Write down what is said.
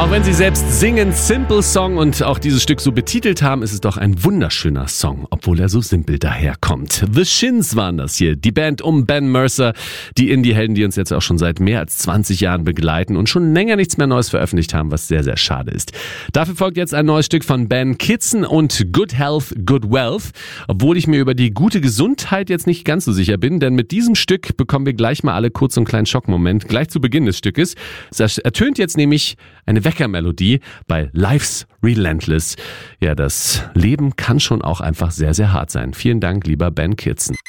Auch wenn sie selbst singen, Simple Song und auch dieses Stück so betitelt haben, ist es doch ein wunderschöner Song, obwohl er so simpel daherkommt. The Shins waren das hier, die Band um Ben Mercer, die Indie-Helden, die uns jetzt auch schon seit mehr als 20 Jahren begleiten und schon länger nichts mehr Neues veröffentlicht haben, was sehr, sehr schade ist. Dafür folgt jetzt ein neues Stück von Ben Kitson und Good Health, Good Wealth, obwohl ich mir über die gute Gesundheit jetzt nicht ganz so sicher bin, denn mit diesem Stück bekommen wir gleich mal alle kurz so einen kleinen Schockmoment, gleich zu Beginn des Stückes. Es ertönt jetzt nämlich eine Weckermelodie bei Life's Relentless. Ja, das Leben kann schon auch einfach sehr, sehr hart sein. Vielen Dank, lieber Ben Kitson.